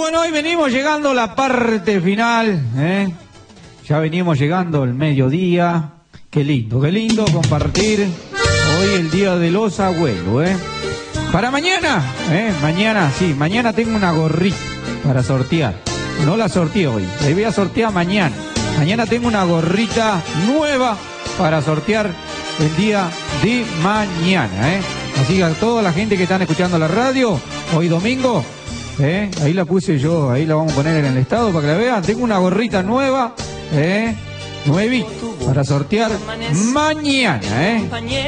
bueno, hoy venimos llegando a la parte final, Ya venimos llegando al mediodía. Qué lindo compartir hoy el Día de los Abuelos, Para mañana, mañana tengo una gorrita para sortear. No la sorteé hoy, la voy a sortear mañana. Mañana tengo una gorrita nueva para sortear el día de mañana, Así que a toda la gente que están escuchando la radio, hoy domingo, ahí la puse yo, ahí la vamos a poner en el estado para que la vean. Tengo una gorrita nueva, nuevita, para sortear mañana,